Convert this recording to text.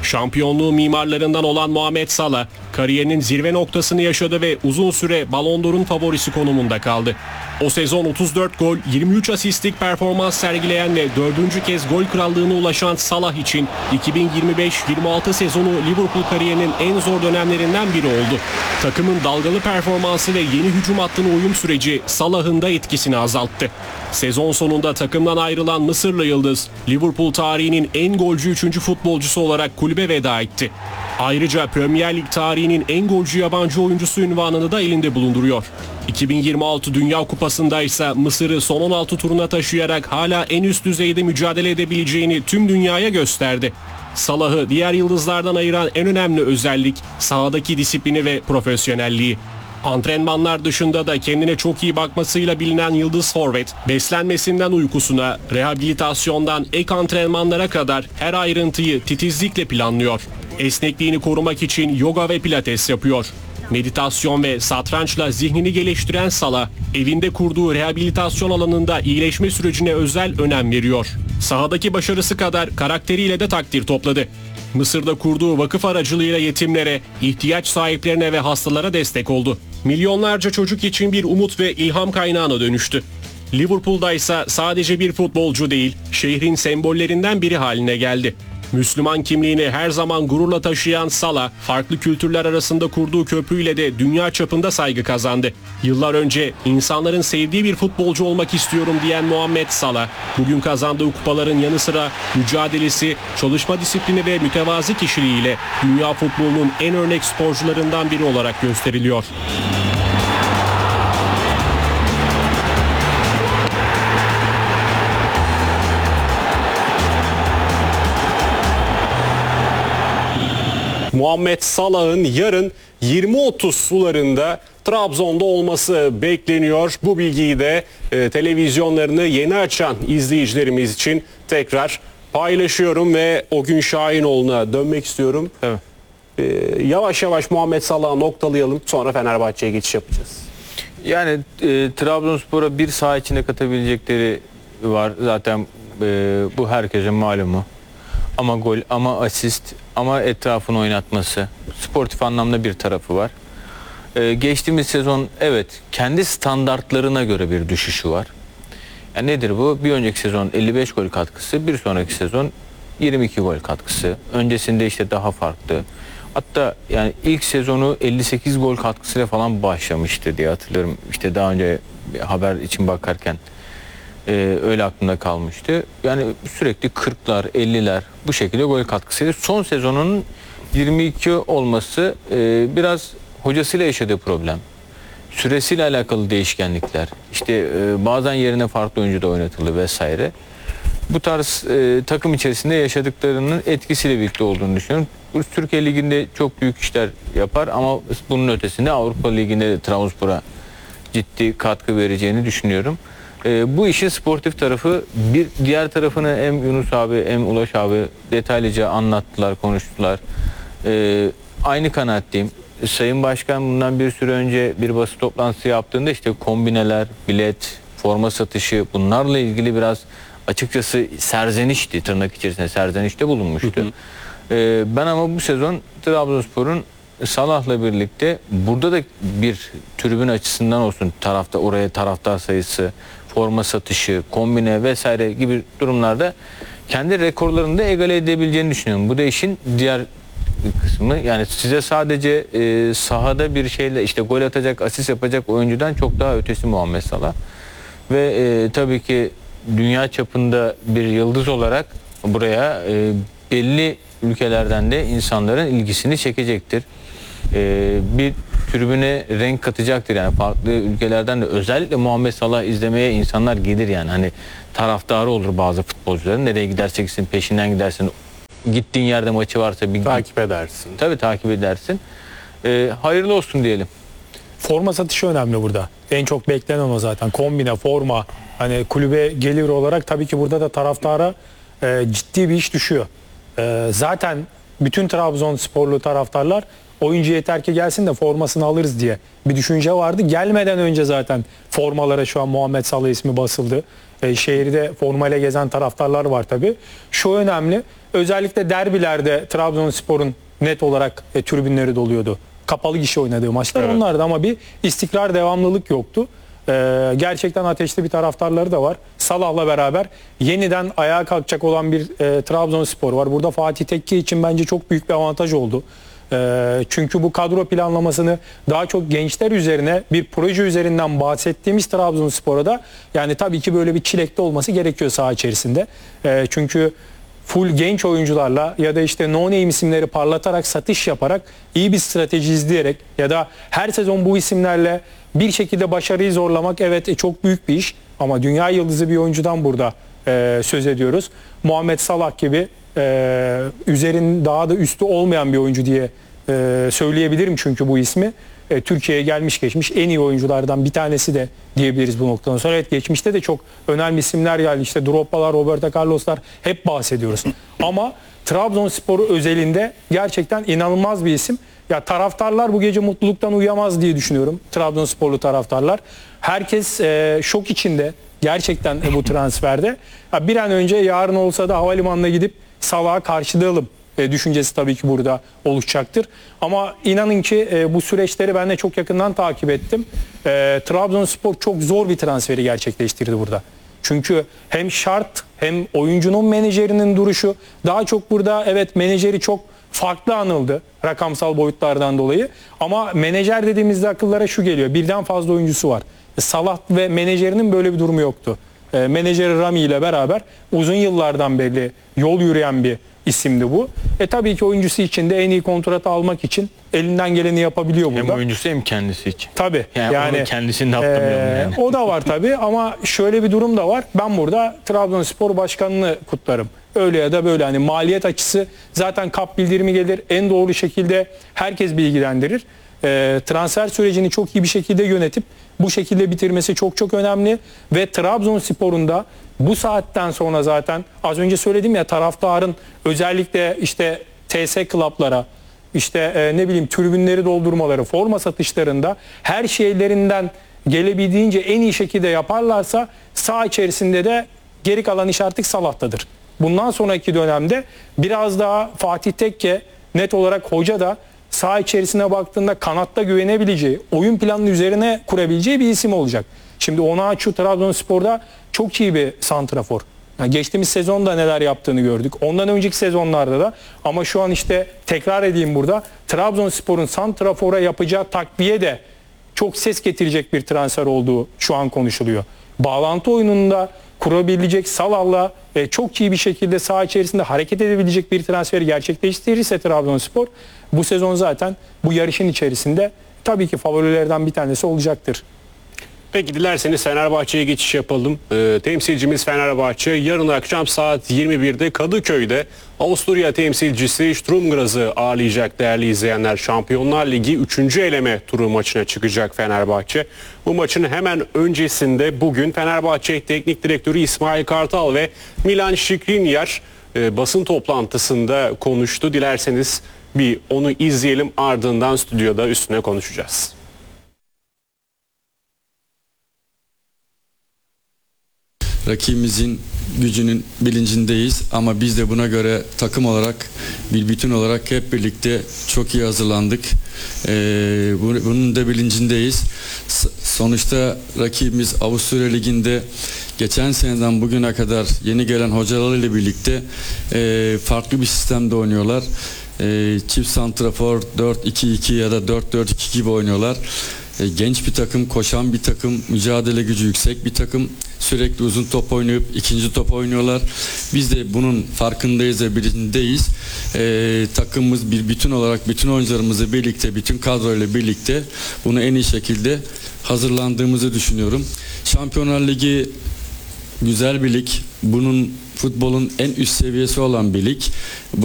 Şampiyonluğu mimarlarından olan Muhammed Salah, kariyerinin zirve noktasını yaşadı ve uzun süre Ballon d'Or'un favorisi konumunda kaldı. O sezon 34 gol, 23 asistlik performans sergileyen ve 4. kez gol krallığına ulaşan Salah için 2025-26 sezonu Liverpool kariyerinin en zor dönemlerinden biri oldu. Takımın dalgalı performansı ve yeni hücum hattına uyum süreci Salah'ın da etkisini azalttı. Sezon sonunda takımdan ayrılan Mısırlı yıldız, Liverpool tarihinin en golcü 3. futbolcusu olarak kulübe veda etti. Ayrıca Premier Lig tarihinin en golcü yabancı oyuncusu unvanını da elinde bulunduruyor. 2026 Dünya Kupası'nda ise Mısır'ı son 16 turuna taşıyarak hala en üst düzeyde mücadele edebileceğini tüm dünyaya gösterdi. Salah'ı diğer yıldızlardan ayıran en önemli özellik sahadaki disiplini ve profesyonelliği. Antrenmanlar dışında da kendine çok iyi bakmasıyla bilinen yıldız forvet, beslenmesinden uykusuna, rehabilitasyondan ek antrenmanlara kadar her ayrıntıyı titizlikle planlıyor. Esnekliğini korumak için yoga ve pilates yapıyor. Meditasyon ve satrançla zihnini geliştiren Salah, evinde kurduğu rehabilitasyon alanında iyileşme sürecine özel önem veriyor. Sahadaki başarısı kadar karakteriyle de takdir topladı. Mısır'da kurduğu vakıf aracılığıyla yetimlere, ihtiyaç sahiplerine ve hastalara destek oldu. Milyonlarca çocuk için bir umut ve ilham kaynağına dönüştü. Liverpool'da ise sadece bir futbolcu değil, şehrin sembollerinden biri haline geldi. Müslüman kimliğini her zaman gururla taşıyan Salah, farklı kültürler arasında kurduğu köprüyle de dünya çapında saygı kazandı. Yıllar önce insanların sevdiği bir futbolcu olmak istiyorum diyen Muhammed Salah, bugün kazandığı kupaların yanı sıra mücadelesi, çalışma disiplini ve mütevazi kişiliğiyle dünya futbolunun en örnek sporcularından biri olarak gösteriliyor. Muhammed Salah'ın yarın 20.30 sularında Trabzon'da olması bekleniyor. Bu bilgiyi de televizyonlarını yeni açan izleyicilerimiz için tekrar paylaşıyorum ve o gün Şahinoğlu'na dönmek istiyorum. Evet. Yavaş yavaş Muhammed Salah'ı noktalayalım, sonra Fenerbahçe'ye geçiş yapacağız. Yani Trabzonspor'a bir saha içinde katabilecekleri var zaten, bu herkesin malumu. Ama gol, ama asist, ama etrafını oynatması, sportif anlamda bir tarafı var. Geçtiğimiz sezon evet kendi standartlarına göre bir düşüşü var. Yani nedir bu? Bir önceki sezon 55 gol katkısı, bir sonraki sezon 22 gol katkısı. Öncesinde işte daha farklı. Hatta yani ilk sezonu 58 gol katkısıyla falan başlamıştı diye hatırlıyorum. İşte daha önce bir haber için bakarken öyle aklımda kalmıştı. Yani sürekli 40'lar, 50'ler bu şekilde gol katkısıydı. Son sezonun 22 olması biraz hocasıyla yaşadığı problem. Süresiyle alakalı değişkenlikler. İşte bazen yerine farklı oyuncu da oynatıldı vesaire. Bu tarz takım içerisinde yaşadıklarının etkisiyle birlikte olduğunu düşünüyorum. Türkiye Ligi'nde çok büyük işler yapar ama bunun ötesinde Avrupa Ligi'nde de Trabzonspor'a ciddi katkı vereceğini düşünüyorum. Bu işin sportif tarafı, bir diğer tarafını hem Yunus abi hem Ulaş abi detaylıca anlattılar, konuştular. Aynı kanaatteyim. Sayın Başkan bundan bir süre önce bir basın toplantısı yaptığında işte kombineler, bilet, forma satışı bunlarla ilgili biraz açıkçası serzenişti, tırnak içerisinde serzenişte bulunmuştu. Ben ama bu sezon Trabzonspor'un Salah'la birlikte burada da bir tribün açısından olsun, oraya taraftar sayısı, forma satışı, kombine vesaire gibi durumlarda kendi rekorlarını da egale edebileceğini düşünüyorum. Bu da işin diğer kısmı. Yani size sadece sahada bir şeyle işte gol atacak, asist yapacak oyuncudan çok daha ötesi Muhammed Salah. Ve tabii ki dünya çapında bir yıldız olarak buraya belli ülkelerden de insanların ilgisini çekecektir. Bir tribüne renk katacaktır, yani farklı ülkelerden de özellikle Muhammed Salah izlemeye insanlar gelir, yani hani taraftarı olur bazı futbolcuların, nereye giderse gitsin peşinden gidersin, gittiğin yerde maçı varsa bir takip edersin. Tabii takip edersin. Hayırlı olsun diyelim. Forma satışı önemli burada. En çok beklenen o zaten. Kombine, forma, hani kulübe gelir olarak tabii ki burada da taraftara ciddi bir iş düşüyor. Zaten bütün Trabzonsporlu taraftarlar oyuncu yeter ki gelsin de formasını alırız diye bir düşünce vardı. Gelmeden önce zaten formalara şu an Muhammed Salah ismi basıldı. Şehirde formayla gezen taraftarlar var tabii. Şu önemli. Özellikle derbilerde Trabzonspor'un net olarak tribünleri doluyordu. Kapalı gişe oynadığı maçlar Evet. onlardı ama bir istikrar, devamlılık yoktu. Gerçekten ateşli bir taraftarları da var. Salah'la beraber yeniden ayağa kalkacak olan bir Trabzonspor var. Burada Fatih Tekke için bence çok büyük bir avantaj oldu. Çünkü bu kadro planlamasını daha çok gençler üzerine bir proje üzerinden bahsettiğimiz Trabzonspor'a da yani tabii ki böyle bir çilekte olması gerekiyor saha içerisinde. Çünkü full genç oyuncularla ya da işte no name isimleri parlatarak satış yaparak iyi bir strateji izleyerek ya da her sezon bu isimlerle bir şekilde başarıyı zorlamak evet çok büyük bir iş ama dünya yıldızı bir oyuncudan burada söz ediyoruz. Muhammed Salah gibi üzerin daha da üstü olmayan bir oyuncu diye söyleyebilirim çünkü bu ismi. Türkiye'ye gelmiş geçmiş en iyi oyunculardan bir tanesi de diyebiliriz bu noktadan sonra. Evet geçmişte de çok önemli isimler geldi. İşte Drogba'lar, Roberto Carlos'lar hep bahsediyoruz. Ama Trabzonspor'u özelinde gerçekten inanılmaz bir isim. Ya taraftarlar bu gece mutluluktan uyuyamaz diye düşünüyorum. Trabzonsporlu taraftarlar. Herkes şok içinde gerçekten bu transferde. Ya bir an önce yarın olsa da havalimanına gidip Salah'ı karşılayalım düşüncesi tabii ki burada oluşacaktır. Ama inanın ki bu süreçleri ben de çok yakından takip ettim. Trabzonspor çok zor bir transferi gerçekleştirdi burada. Çünkü hem şart hem oyuncunun menajerinin duruşu daha çok burada evet menajeri çok farklı anıldı rakamsal boyutlardan dolayı. Ama menajer dediğimizde akıllara şu geliyor. Birden fazla oyuncusu var. Salah ve menajerinin böyle bir durumu yoktu. Menajeri Rami ile beraber uzun yıllardan beri yol yürüyen bir isimdi bu. Tabii ki oyuncusu için de en iyi kontratı almak için elinden geleni yapabiliyor burada. Hem oyuncusu hem kendisi için. Tabii. Yani kendisini de atlamıyorum yani. O da var tabii ama şöyle bir durum da var. Ben burada Trabzonspor Başkanı'nı kutlarım. Öyle ya da böyle hani maliyet açısı zaten kap bildirimi gelir. En doğru şekilde herkes bilgilendirir. Transfer sürecini çok iyi bir şekilde yönetip bu şekilde bitirmesi çok çok önemli ve Trabzonspor'un da bu saatten sonra zaten az önce söyledim ya taraftarın özellikle işte TS klaplara işte ne bileyim tribünleri doldurmaları, forma satışlarında her şeylerinden gelebildiğince en iyi şekilde yaparlarsa saha içerisinde de geri kalan iş artık Salah'tadır. Bundan sonraki dönemde biraz daha Fatih Tekke net olarak hoca da saha içerisine baktığında kanatta güvenebileceği, oyun planının üzerine kurabileceği bir isim olacak. Şimdi Onaçu Trabzonspor'da çok iyi bir santrafor. Yani geçtiğimiz sezonda neler yaptığını gördük. Ondan önceki sezonlarda da ama şu an işte tekrar edeyim burada Trabzonspor'un santrafora yapacağı takviye de çok ses getirecek bir transfer olduğu şu an konuşuluyor. Bağlantı oyununda kurabilecek Salah'la çok iyi bir şekilde saha içerisinde hareket edebilecek bir transferi gerçekleştirirse Trabzonspor bu sezon zaten bu yarışın içerisinde tabii ki favorilerden bir tanesi olacaktır. Peki dilerseniz Fenerbahçe'ye geçiş yapalım. Temsilcimiz Fenerbahçe yarın akşam saat 21'de Kadıköy'de Avusturya temsilcisi Sturm Graz'ı ağırlayacak değerli izleyenler. Şampiyonlar Ligi 3. eleme turu maçına çıkacak Fenerbahçe. Bu maçın hemen öncesinde bugün Fenerbahçe Teknik Direktörü İsmail Kartal ve Milan Skriniar basın toplantısında konuştu. Dilerseniz bir onu izleyelim, ardından stüdyoda üstüne konuşacağız. Rakibimizin gücünün bilincindeyiz ama biz de buna göre takım olarak bir bütün olarak hep birlikte çok iyi hazırlandık. Bunun da bilincindeyiz. Sonuçta rakibimiz Avusturya Ligi'nde geçen seneden bugüne kadar yeni gelen hocalarıyla birlikte farklı bir sistemde oynuyorlar. Çift santrafor 4-2-2 ya da 4-4-2 gibi oynuyorlar. Genç bir takım, koşan bir takım, mücadele gücü yüksek bir takım. Sürekli uzun top oynayıp ikinci top oynuyorlar. Biz de bunun farkındayız ve bilincindeyiz. Takımımız bir bütün olarak bütün oyuncularımızla birlikte, bütün kadroyla birlikte bunu en iyi şekilde hazırlandığımızı düşünüyorum. Şampiyonlar Ligi güzel bir lig. Bunun futbolun en üst seviyesi olan bir lig.